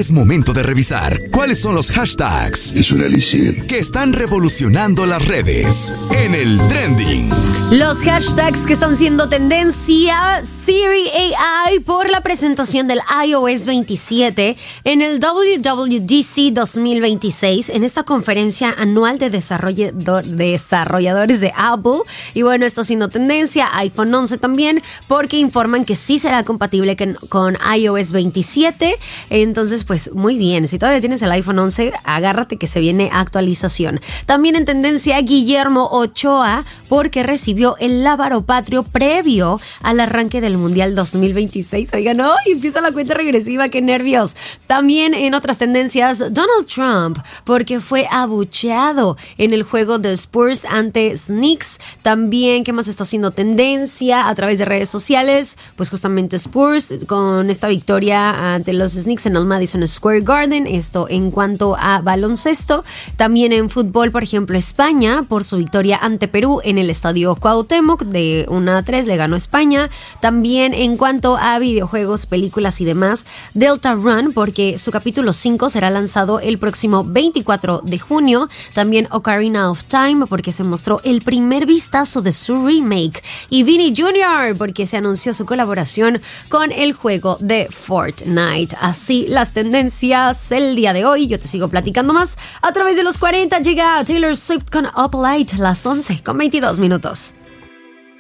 Es momento de revisar cuáles son los hashtags Es un elixir que están revolucionando las redes en el trending. Los hashtags que están siendo tendencia: Siri AI por la presentación del iOS 27 en el WWDC 2026, en esta conferencia anual de desarrolladores de Apple. Y bueno, está siendo tendencia. iPhone 11 también, porque informan que sí será compatible con iOS 27. Entonces, pues muy bien, si todavía tienes el iPhone 11, agárrate que se viene actualización. También en tendencia, Guillermo Ochoa, porque recibió el lábaro patrio previo al arranque del Mundial 2026. Oigan, ¡no! Y empieza la cuenta regresiva, ¡qué nervios! También en otras tendencias, Donald Trump, porque fue abucheado en el juego de Spurs ante Knicks. También, ¿qué más está haciendo tendencia a través de redes sociales? Pues justamente Spurs, con esta victoria ante los Knicks en el Madison Square Garden. Esto en cuanto a baloncesto. También en fútbol, por ejemplo, España, por su victoria ante Perú en el Estadio Cuauhtémoc, de 1-3 le ganó España. También en cuanto a videojuegos, películas y demás, Deltarune, porque su capítulo 5 será lanzado el próximo 24 de junio. También Ocarina of Time, porque se mostró el primer vistazo de su remake. Y Vini Jr., porque se anunció su colaboración con el juego de Fortnite. Así las tendencias el día de hoy. Yo te sigo platicando más a través de los 40. Llega Taylor Swift con Up Light, las 11:22.